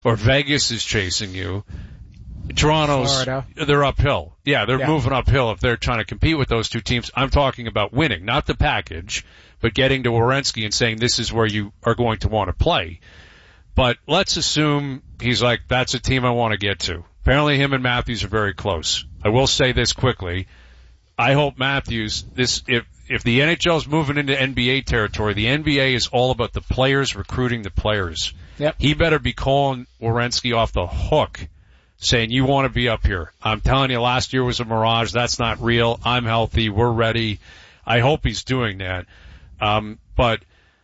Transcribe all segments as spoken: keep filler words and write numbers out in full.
or Vegas is chasing you, Toronto's, Florida. they're uphill. Yeah, they're yeah. moving uphill if they're trying to compete with those two teams. I'm talking about winning, not the package, but getting to Werenski and saying this is where you are going to want to play. But let's assume he's like, that's a team I want to get to. Apparently him and Matthews are very close. I will say this quickly. I hope Matthews, this, if, if the N H L is moving into N B A territory, the N B A is all about the players recruiting the players. Yep. He better be calling Werenski off the hook, saying, you want to be up here. I'm telling you, last year was a mirage. That's not real. I'm healthy. We're ready. I hope he's doing that. Um, but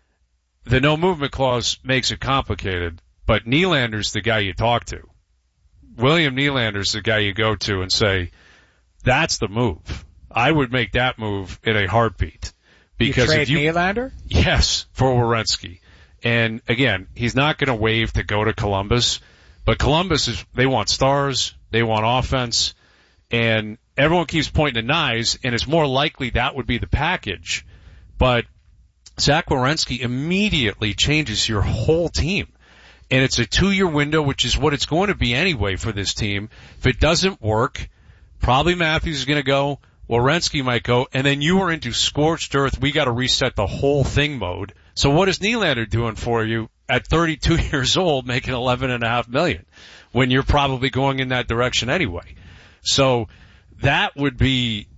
the no movement clause makes it complicated. But Nylander's the guy you talk to. William Nylander's the guy you go to and say, that's the move. I would make that move in a heartbeat. Because you trade if you, Nylander? Yes, for Werenski. And again, he's not going to waive to go to Columbus. But Columbus is, they want stars, they want offense, and everyone keeps pointing to Nyes, and it's more likely that would be the package. But Zach Werenski immediately changes your whole team. And it's a two-year window, which is what it's going to be anyway for this team. If it doesn't work, probably Matthews is going to go, Werenski might go, and then you are into scorched earth, we got to reset the whole thing mode. So what is Nylander doing for you at thirty-two years old, making eleven and a half million, when you're probably going in that direction anyway? So that would be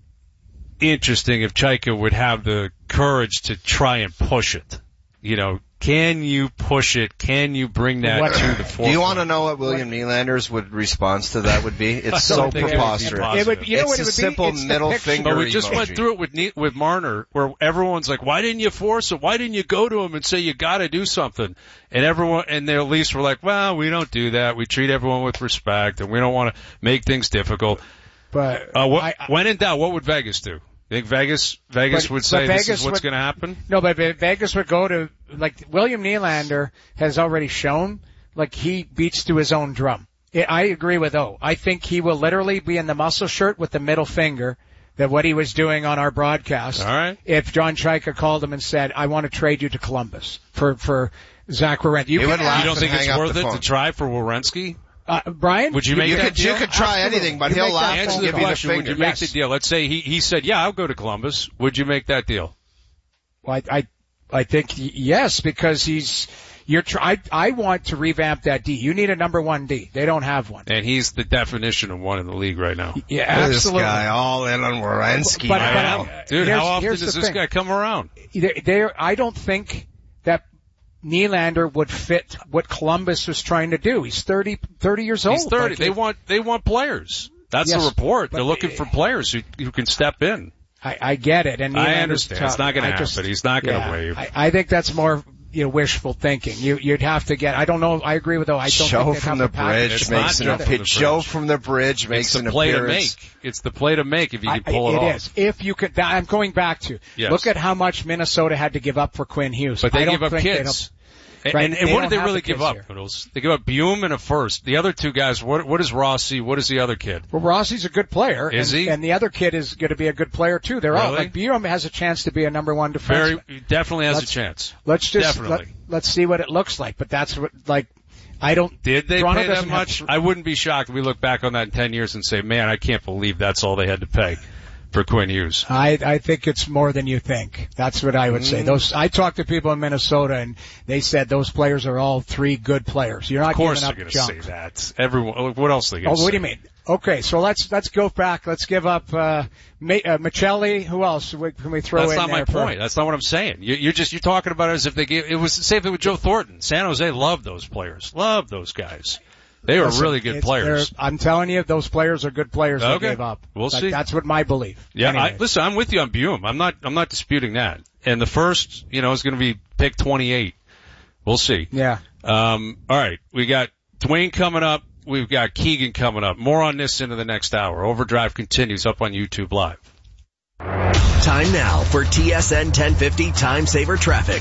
interesting if Chaika would have the courage to try and push it. You know, can you push it? Can you bring that what, to the forefront? Do you want to know what William Nylander's would response to that would be? It's so preposterous. It would, you know it's what it a would simple be? It's middle finger But we just emoji. went through it with with Marner, where everyone's like, "Why didn't you force it? Why didn't you go to him and say you got to do something?" And everyone, and their least were like, "Well, we don't do that. We treat everyone with respect, and we don't want to make things difficult." But uh, what, I, I, when in doubt, what would Vegas do? You think Vegas Vegas but, would say Vegas this is what's would, going to happen? No, but Vegas would go to, like, William Nylander has already shown, like, he beats to his own drum. I agree with O. I think he will literally be in the muscle shirt with the middle finger, that what he was doing on our broadcast. All right. If John Chaika called him and said, I want to trade you to Columbus for, for Zach Werenski. You, you don't think it's worth it to try for Werenski? Uh, Brian? Would you make you that could, deal? You could try Absolutely. anything, but you he'll laugh Answer and the give you the question. Would finger. you make Yes. the deal? Let's say he, he said, yeah, I'll go to Columbus. Would you make that deal? Well, I, I, I think yes, because he's, you're try, I, I want to revamp that D. You need a number one D. They don't have one. And he's the definition of one in the league right now. Yeah, Look at absolutely. This guy all in on Werenski. But- I but am. I- Dude, here's- how often here's does the this thing. guy come around? They, they, I don't think that Nylander would fit what Columbus was trying to do. He's thirty, thirty years old. He's thirty. Like, they want, they want players. That's Yes, the report. but- They're looking for players who, who can step in. I, I get it. And I Nylander's understand. tough. It's not going I to just- happen. He's not going to yeah, waive. I, I think that's more, you know, wishful thinking. You, you'd have to get, I don't know, I agree with though. I don't Joe think they'd from have the to package bridge It's makes not an Joe from the appearance. Joe bridge. from the bridge makes It's the an play to appearance. make. It's the play to make if you can I- pull it, it off. is. If you could, that, I'm going back to, Yes. look at how much Minnesota had to give up for Quinn Hughes. But they I don't give up think they kids. And, Right, and, they and what don't did they have really the give kids up, here. Noodles? They give up Bume and a first. The other two guys, what, what is Rossi? What is the other kid? Well, Rossi's a good player. Is and, he? And the other kid is going to be a good player too. They're all, Really? like, Bume has a chance to be a number one defenseman. Very, definitely has Let's- a chance. Let's just, Definitely. let, let's see what it looks like. But that's what, like, I don't, Did they Toronto pay that doesn't have- much? I wouldn't be shocked if we look back on that in ten years and say, man, I can't believe that's all they had to pay for Quinn Hughes. I, I think it's more than you think. That's what I would Mm. say. Those, I talked to people in Minnesota and they said those players are all three good players. You're not Of course giving they're up going to junk. say that. Everyone, what else are they Oh, going to say? what do you mean? Okay, so let's let's go back. Let's give up uh, Ma- uh Michelli. Who else we- can we throw That's in not my there? for- point. That's not what I'm saying. You, you're just you're talking about it as if they gave. It was the same thing with Joe Thornton. San Jose loved those players. Loved those guys. They were Listen, really good it's- players. they're- I'm telling you, those players are good players. They Okay. gave up. We'll Like, see. That's what my belief. Yeah, I, Anyways. listen, I'm with you on Bume. I'm not. I'm not disputing that. And the first, you know, is going to be pick twenty-eight. We'll see. Yeah. Um, all right, we got Dwayne coming up. We've got Keegan coming up. More on this into the next hour. Overdrive continues up on YouTube Live. Time now for T S N ten fifty Time Saver Traffic.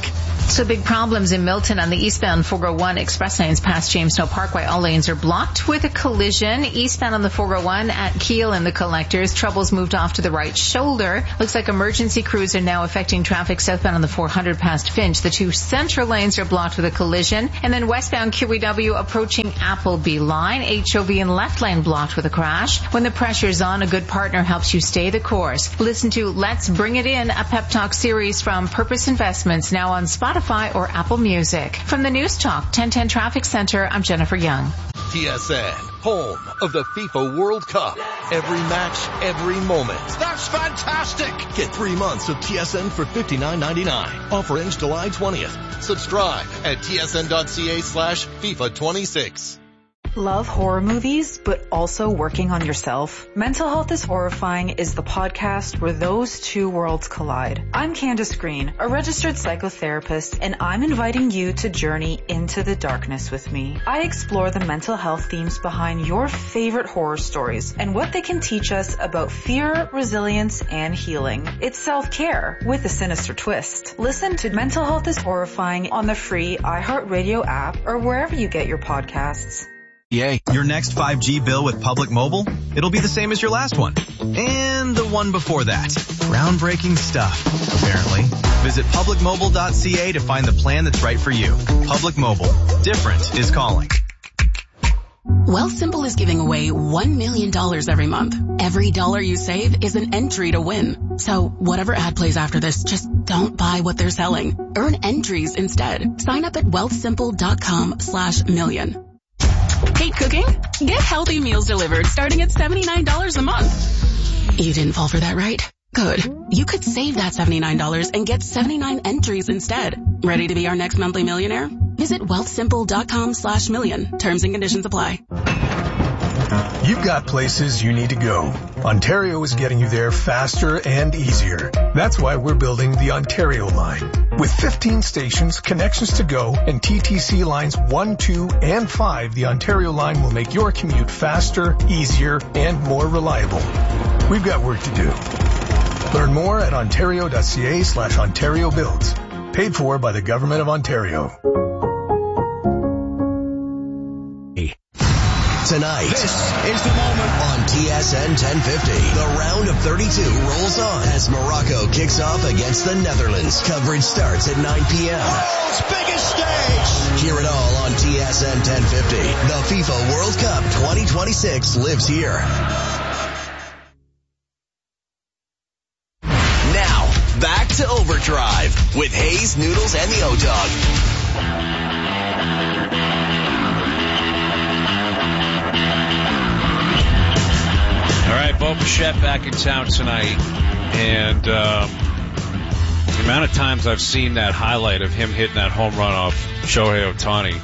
So big problems in Milton on the eastbound four oh one express lanes past James Snow Parkway. All lanes are blocked with a collision. Eastbound on the four oh one at Kiel and the Collectors. Trouble's moved off to the right shoulder. Looks like emergency crews are now affecting traffic southbound on the four hundred past Finch. The two central lanes are blocked with a collision. And then westbound Q E W approaching Appleby line. H O V in left lane blocked with a crash. When the pressure's on, a good partner helps you stay the course. Listen to Let's Bring It In, a pep talk series from Purpose Investments, now on Spotify or Apple Music. From the News Talk ten ten Traffic Center, I'm Jennifer Young. T S N, home of the FIFA World Cup. Every match, every moment. That's fantastic! Get three months of T S N for fifty-nine ninety-nine. Offer ends July twentieth. Subscribe at tsn.ca slash FIFA 26. Love horror movies, but also working on yourself? Mental Health is Horrifying is the podcast where those two worlds collide. I'm Candace Green, a registered psychotherapist, and I'm inviting you to journey into the darkness with me. I explore the mental health themes behind your favorite horror stories and what they can teach us about fear, resilience, and healing. It's self-care with a sinister twist. Listen to Mental Health is Horrifying on the free iHeartRadio app or wherever you get your podcasts. Yay. Your next five G bill with Public Mobile, it'll be the same as your last one. And the one before that. Groundbreaking stuff, apparently. Visit public mobile dot c a to find the plan that's right for you. Public Mobile. Different is calling. Wealthsimple is giving away one million dollars every month. Every dollar you save is an entry to win. So whatever ad plays after this, just don't buy what they're selling. Earn entries instead. Sign up at wealthsimple.com slash million. Hate cooking? Get healthy meals delivered starting at seventy-nine dollars a month. You didn't fall for that, right? Good. You could save that seventy-nine dollars and get seventy-nine entries instead. Ready to be our next monthly millionaire? Visit wealthsimple.com slash million. Terms and conditions apply. You've got places you need to go. Ontario is getting you there faster and easier. That's why we're building the Ontario line. With fifteen stations, connections to go, and T T C lines one, two, and five, the Ontario line will make your commute faster, easier, and more reliable. We've got work to do. Learn more at ontario.ca slash Ontario Builds. Paid for by the Government of Ontario. Tonight, this is the moment on T S N ten fifty. The round of thirty-two rolls on as Morocco kicks off against the Netherlands. Coverage starts at nine p.m. World's biggest stage! Hear it all on T S N ten fifty. The FIFA World Cup twenty twenty-six lives here. Now, back to Overdrive with Hayes, Noodles, and the O-Dog. All right, Bo Bichette back in town tonight, and um, the amount of times I've seen that highlight of him hitting that home run off Shohei Ohtani,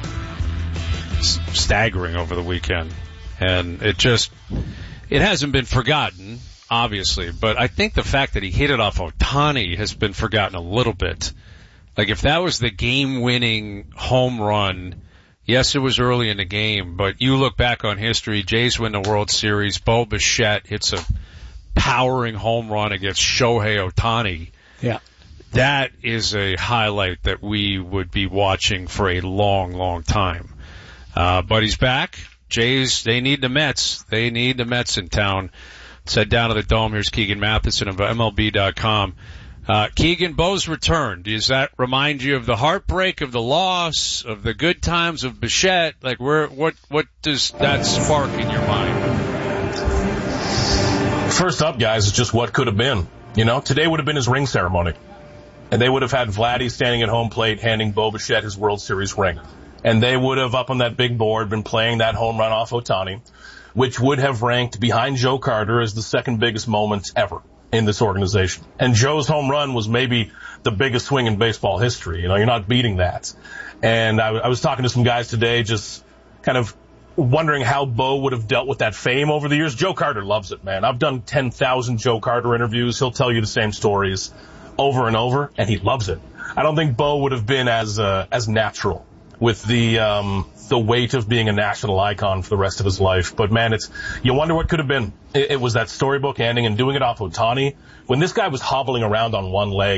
staggering over the weekend, and it just, it hasn't been forgotten, obviously, but I think the fact that he hit it off Ohtani has been forgotten a little bit. Like, if that was the game-winning home run, yes, it was early in the game, but you look back on history, Jays win the World Series, Bo Bichette hits a powering home run against Shohei Ohtani. Yeah. That is a highlight that we would be watching for a long, long time. Uh, but he's back. Jays, they need the Mets. They need the Mets in town. Let's head down to the Dome. Here's Keegan Matheson of M L B dot com. Uh, Keegan, Bo's return. Does that remind you of the heartbreak, of the loss, of the good times of Bichette? Like, where, what, what does that spark in your mind? First up, guys, is just what could have been. You know, today would have been his ring ceremony. And they would have had Vladdy standing at home plate handing Bo Bichette his World Series ring. And they would have, up on that big board, been playing that home run off Ohtani, which would have ranked behind Joe Carter as the second biggest moment ever in this organization. And Joe's home run was maybe the biggest swing in baseball history. You know, you're not beating that. And I, I was talking to some guys today just kind of wondering how Bo would have dealt with that fame over the years. Joe Carter loves it, man. I've done ten thousand Joe Carter interviews. He'll tell you the same stories over and over, and he loves it. I don't think Bo would have been as uh, as natural with the um the weight of being a national icon for the rest of his life. But man, it's, you wonder what could have been. It, it was that storybook ending and doing it off Ohtani. When this guy was hobbling around on one leg,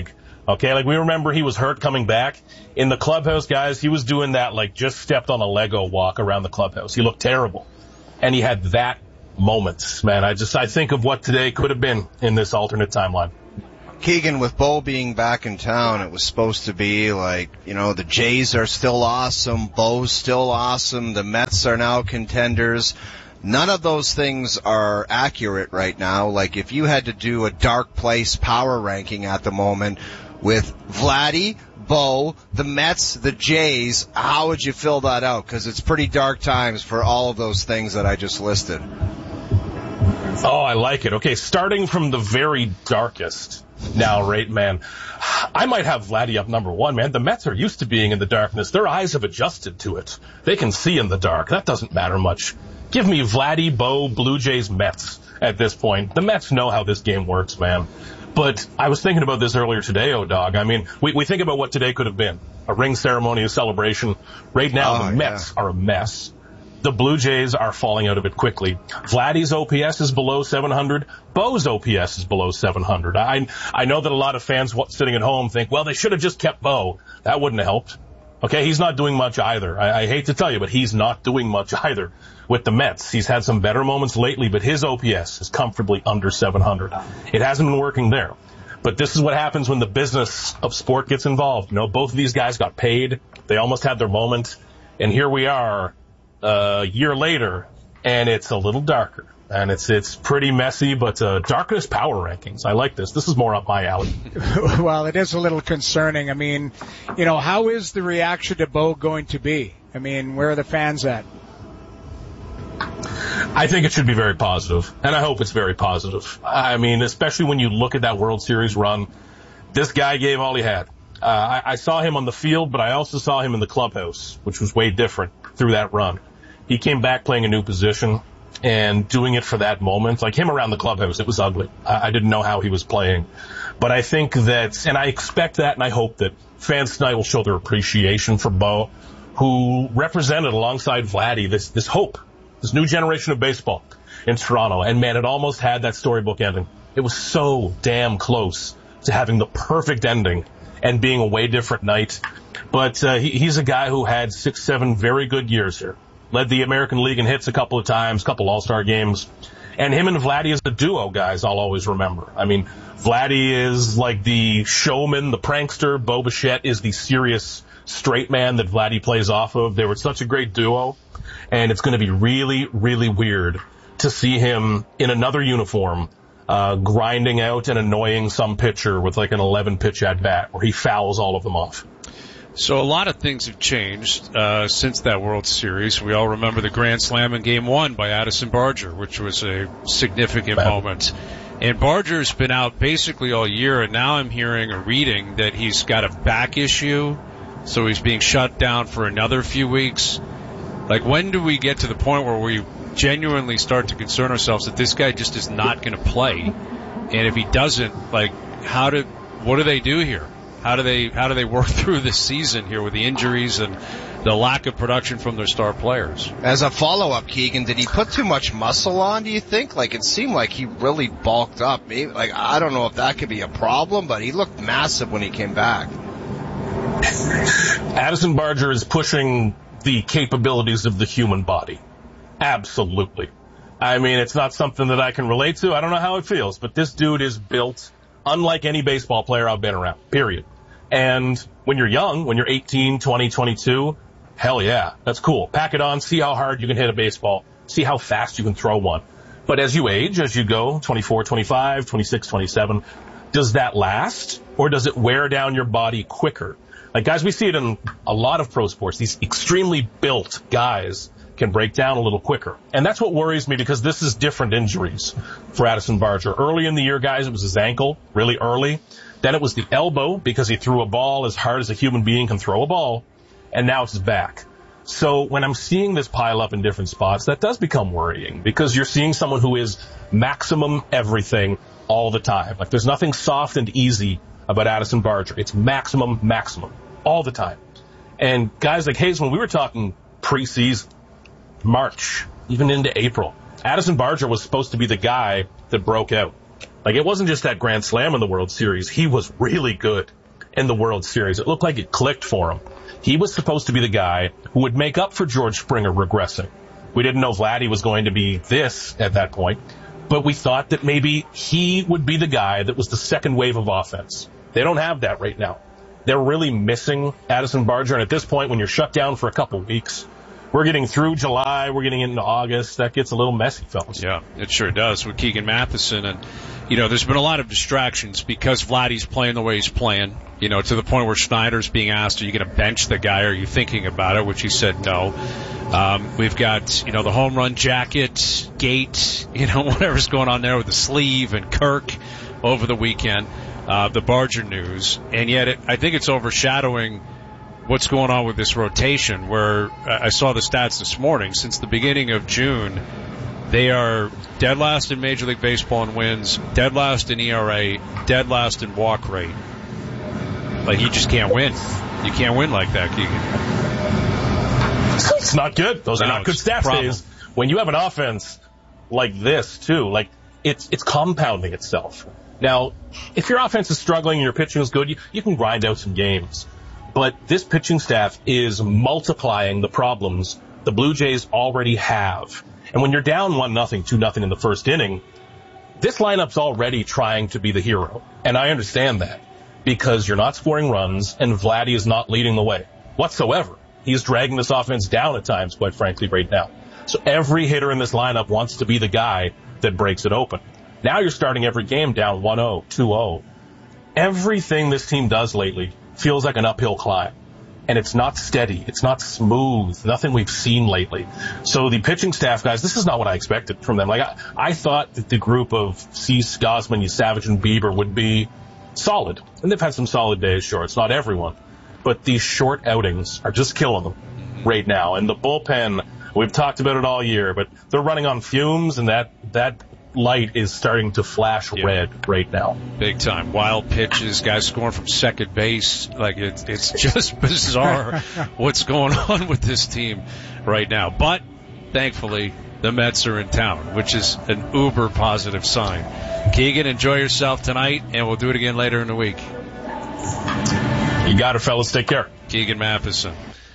Okay, like we remember he was hurt coming back. In the clubhouse, guys, he was doing that like just stepped on a Lego walk around the clubhouse. He looked terrible. And he had that moment. Man, I just, I think of what today could have been in this alternate timeline. Keegan, with Bo being back in town, it was supposed to be like, you know, the Jays are still awesome, Bo's still awesome, the Mets are now contenders. None of those things are accurate right now. Like, if you had to do a dark place power ranking at the moment with Vladdy, Bo, the Mets, the Jays, how would you fill that out? Because it's pretty dark times for all of those things that I just listed. Oh, I like it. Okay, starting from the very darkest now, right, man? I might have Vladdy up number one, man. The Mets are used to being in the darkness. Their eyes have adjusted to it. They can see in the dark. That doesn't matter much. Give me Vladdy, Bo, Blue Jays, Mets at this point. The Mets know how this game works, man. But I was thinking about this earlier today, O-Dog. I mean, we, we think about what today could have been. A ring ceremony, a celebration. Right now, oh, the Mets yeah. are a mess. The Blue Jays are falling out of it quickly. Vladdy's O P S is below seven hundred. Bo's O P S is below seven hundred. I I know that a lot of fans sitting at home think, well, they should have just kept Bo. That wouldn't have helped. Okay, he's not doing much either. I, I hate to tell you, but he's not doing much either with the Mets. He's had some better moments lately, but his O P S is comfortably under seven hundred. It hasn't been working there. But this is what happens when the business of sport gets involved. You know, both of these guys got paid. They almost had their moment. And here we are uh, a year later, and it's a little darker. And it's it's pretty messy, but uh, darkness power rankings. I like this. This is more up my alley. Well, it is a little concerning. I mean, you know, how is the reaction to Bo going to be? I mean, where are the fans at? I think it should be very positive, and I hope it's very positive. I mean, especially when you look at that World Series run, this guy gave all he had. Uh, I, I saw him on the field, but I also saw him in the clubhouse, which was way different through that run. He came back playing a new position and doing it for that moment. Like him around the clubhouse, it was ugly. I, I didn't know how he was playing. But I think that, and I expect that, and I hope that fans tonight will show their appreciation for Bo, who represented alongside Vladdy this, this hope. This new generation of baseball in Toronto. And, man, it almost had that storybook ending. It was so damn close to having the perfect ending and being a way different night. But uh, he, he's a guy who had six, seven very good years here. Led the American League in hits a couple of times, a couple All-Star games. And him and Vladdy as a duo, guys, I'll always remember. I mean, Vladdy is like the showman, the prankster. Bo Bichette is the serious straight man that Vladdy plays off of. They were such a great duo. And it's going to be really, really weird to see him in another uniform, uh, grinding out and annoying some pitcher with like an eleven pitch at bat where he fouls all of them off. So a lot of things have changed uh, since that World Series. We all remember the Grand Slam in Game One by Addison Barger, which was a significant Bad. moment. And Barger's been out basically all year, and now I'm hearing or reading that he's got a back issue, so he's being shut down for another few weeks. Like, when do we get to the point where we genuinely start to concern ourselves that this guy just is not going to play? And if he doesn't, like, how do, what do they do here? How do they, how do they work through this season here with the injuries and the lack of production from their star players? As a follow-up, Keegan, did he put too much muscle on, do you think? Like, it seemed like he really bulked up. Maybe, like, I don't know if that could be a problem, but he looked massive when he came back. Addison Barger is pushing the capabilities of the human body. Absolutely. I mean, it's not something that I can relate to. I don't know how it feels, but this dude is built unlike any baseball player I've been around, period. And when you're young, when you're eighteen, twenty, twenty-two, hell yeah, that's cool. Pack it on, see how hard you can hit a baseball, see how fast you can throw one. But as you age, as you go, twenty-four, twenty-five, twenty-six, twenty-seven, does that last, or does it wear down your body quicker? Like, guys, we see it in a lot of pro sports. These extremely built guys can break down a little quicker. And that's what worries me, because this is different injuries for Addison Barger. Early in the year, guys, it was his ankle, really early. Then it was the elbow, because he threw a ball as hard as a human being can throw a ball. And now it's his back. So when I'm seeing this pile up in different spots, that does become worrying, because you're seeing someone who is maximum everything all the time. Like, there's nothing soft and easy about Addison Barger. It's maximum, maximum. All the time. And guys like Hayes, when we were talking preseason, March, even into April, Addison Barger was supposed to be the guy that broke out. Like, it wasn't just that Grand Slam in the World Series. He was really good. in the World Series. It looked like it clicked for him. He was supposed to be the guy who would make up for George Springer regressing. We didn't know Vladdy was going to be this at that point, but we thought that maybe he would be the guy that was the second wave of offense. They don't have that right now. They're really missing Addison Barger, and at this point, when you're shut down for a couple weeks, we're getting through July, we're getting into August, that gets a little messy, fellas. Yeah, it sure does with Keegan Matheson. And, you know, there's been a lot of distractions because Vladdy's playing the way he's playing, you know, to the point where Schneider's being asked, are you going to bench the guy? Are you thinking about it? Which he said no. Um, we've got, you know, the home run jacket, gate, you know, whatever's going on there with the sleeve and Kirk over the weekend, uh, the Barger news. And yet it, I think it's overshadowing what's going on with this rotation, where I saw the stats this morning. Since the beginning of June, they are dead last in Major League Baseball in wins, dead last in E R A, dead last in walk rate. Like, you just can't win. You can't win like that, Keegan. It's not good. Those no, are not good stats days. When you have an offense like this, too, like, it's it's compounding itself. Now, if your offense is struggling and your pitching is good, you, you can grind out some games. But this pitching staff is multiplying the problems the Blue Jays already have. And when you're down one nothing, two nothing in the first inning, this lineup's already trying to be the hero. And I understand that, because you're not scoring runs and Vladdy is not leading the way whatsoever. He's dragging this offense down at times, quite frankly, right now. So every hitter in this lineup wants to be the guy that breaks it open. Now you're starting every game down one oh, two oh. Everything this team does lately feels like an uphill climb. And it's not steady. It's not smooth. Nothing we've seen lately. So the pitching staff, guys, this is not what I expected from them. Like, I, I thought that the group of Cease, Gausman, Savage, and Bieber would be solid. And they've had some solid days, sure. It's not everyone. But these short outings are just killing them right now. And the bullpen, we've talked about it all year, but they're running on fumes, and that, that light is starting to flash yeah. red right now. Big time. Wild pitches, guys scoring from second base. Like, it's, it's just bizarre what's going on with this team right now. But thankfully, the Mets are in town, which is an uber positive sign. Keegan, enjoy yourself tonight, and we'll do it again later in the week. You got it, fellas. Take care. Keegan Matheson.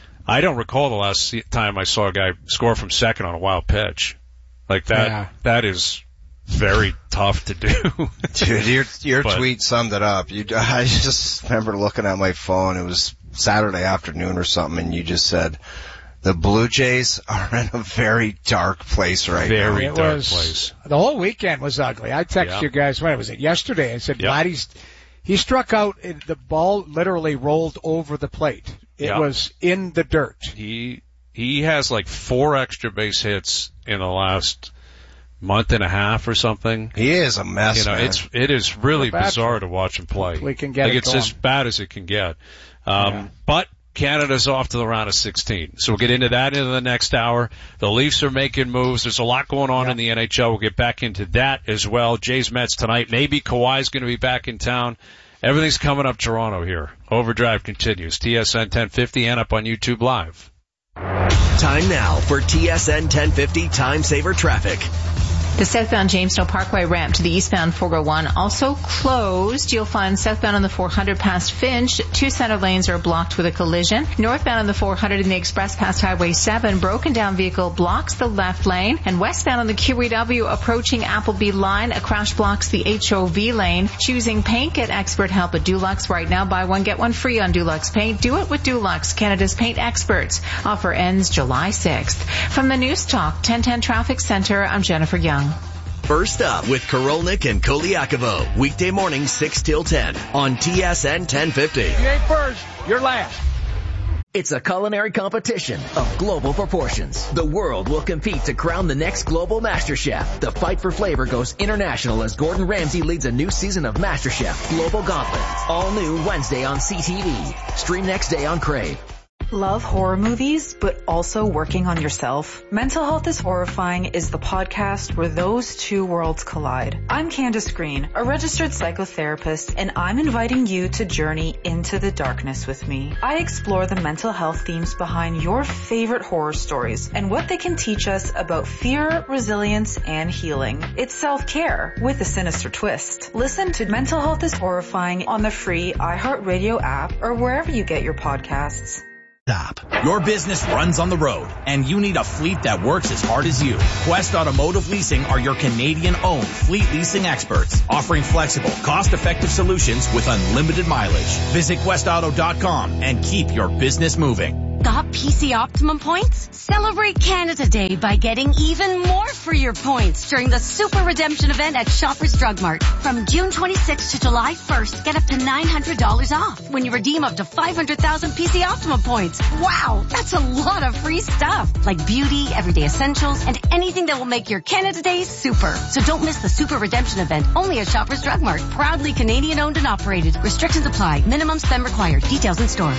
I don't recall the last time I saw a guy score from second on a wild pitch. Like that, yeah. that is very tough to do. Dude, your, your but, tweet summed it up. You, I just remember looking at my phone. It was Saturday afternoon or something, and you just said, the Blue Jays are in a very dark place right very now. Very dark was, place. The whole weekend was ugly. I texted yeah. you guys, when was it, yesterday? I said, yeah. Vladdy's, he struck out, the ball literally rolled over the plate. It yeah. was in the dirt. He, he has like four extra base hits in the last month and a half or something. He is a mess, You know, man. it's, it is really bizarre to watch him play. We can get like it it's going. as bad as it can get. Um, yeah. but Canada's off to the round of sixteen. So we'll get into that into the next hour. The Leafs are making moves. There's a lot going on yeah. in the N H L. We'll get back into that as well. Jays Mets tonight. Maybe Kawhi's going to be back in town. Everything's coming up Toronto here. Overdrive continues. T S N ten fifty and up on YouTube Live. Time now for T S N ten fifty Time Saver Traffic. The southbound Jamestown Parkway ramp to the eastbound four oh one also closed. You'll find southbound on the four hundred past Finch, two center lanes are blocked with a collision. Northbound on the four hundred in the express past Highway seven, broken down vehicle blocks the left lane. And westbound on the Q E W approaching Appleby line, a crash blocks the H O V lane. Choosing paint, get expert help at Dulux right now. Buy one, get one free on Dulux paint. Do it with Dulux, Canada's paint experts. Offer ends July sixth. From the News Talk ten ten Traffic Center, I'm Jennifer Young. First up with Korolnik and Koliakovo. Weekday morning six till ten on T S N ten fifty. You ain't first, you're last. It's a culinary competition of global proportions. The world will compete to crown the next global master chef. The fight for flavor goes international as Gordon Ramsay leads a new season of MasterChef Global Gauntlet. All new Wednesday on C T V. Stream next day on Crave. Love horror movies, but also working on yourself? Mental Health is Horrifying is the podcast where those two worlds collide. I'm Candace Green, a registered psychotherapist, and I'm inviting you to journey into the darkness with me. I explore the mental health themes behind your favorite horror stories and what they can teach us about fear, resilience, and healing. It's self-care with a sinister twist. Listen to Mental Health is Horrifying on the free iHeartRadio app or wherever you get your podcasts. Stop. Your business runs on the road, and you need a fleet that works as hard as you. Quest Automotive Leasing are your Canadian-owned fleet leasing experts, offering flexible, cost-effective solutions with unlimited mileage. Visit quest auto dot com and keep your business moving. Got P C Optimum points? Celebrate Canada Day by getting even more for your points during the Super Redemption event at Shoppers Drug Mart. From June twenty-sixth to July first, get up to nine hundred dollars off when you redeem up to five hundred thousand P C Optimum points. Wow, that's a lot of free stuff, like beauty, everyday essentials, and anything that will make your Canada Day super. So don't miss the Super Redemption event, only at Shoppers Drug Mart. Proudly Canadian-owned and operated. Restrictions apply. Minimum spend required. Details in store.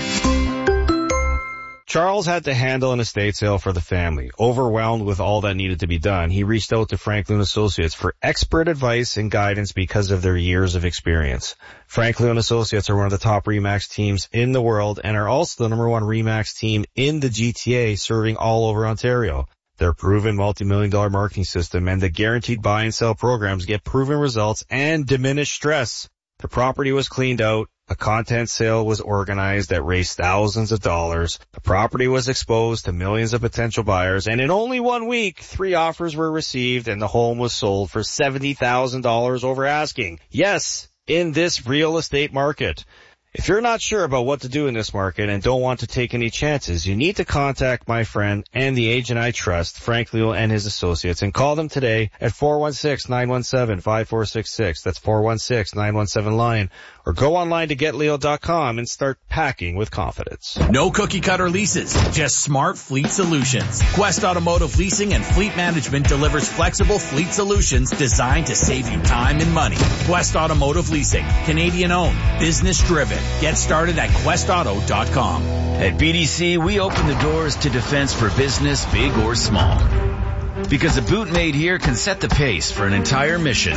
Charles had to handle an estate sale for the family. Overwhelmed with all that needed to be done, he reached out to Franklin Associates for expert advice and guidance because of their years of experience. Franklin Associates are one of the top RE/MAX teams in the world and are also the number one RE/MAX team in the G T A, serving all over Ontario. Their proven multi-million dollar marketing system and the guaranteed buy and sell programs get proven results and diminish stress. The property was cleaned out. A content sale was organized that raised thousands of dollars. The property was exposed to millions of potential buyers, and in only one week, three offers were received and the home was sold for seventy thousand dollars over asking. Yes, in this real estate market. If you're not sure about what to do in this market and don't want to take any chances, you need to contact my friend and the agent I trust, Frank Leal and his associates, and call them today at four one six, nine one seven, five four six six. That's four one six, nine one seven, line. Or go online to get leal dot com and start packing with confidence. No cookie cutter leases, just smart fleet solutions. Quest Automotive Leasing and Fleet Management delivers flexible fleet solutions designed to save you time and money. Quest Automotive Leasing, Canadian-owned, business-driven. Get started at quest auto dot com. At B D C, we open the doors to defense for business, big or small. Because a boot made here can set the pace for an entire mission.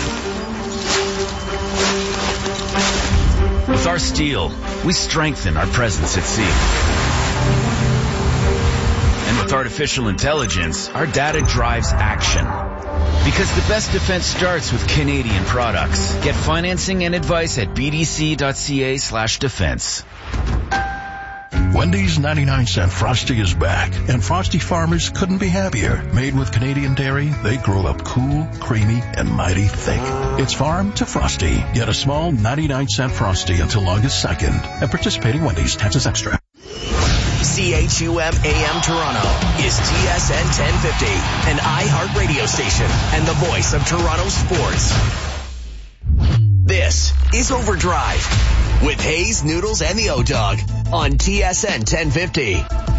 With our steel, we strengthen our presence at sea. And with artificial intelligence, our data drives action. Because the best defense starts with Canadian products. Get financing and advice at b d c dot c a slash defense. Wendy's ninety-nine cent Frosty is back, and Frosty farmers couldn't be happier. Made with Canadian dairy, they grow up cool, creamy, and mighty thick. It's farm to Frosty. Get a small ninety-nine cent Frosty until August second. At participating Wendy's, taxes extra. C H U M A M Toronto is T S N ten fifty, an iHeart radio station and the voice of Toronto sports. This is Overdrive with Hayes, Noodles, and the O-Dog on T S N ten fifty.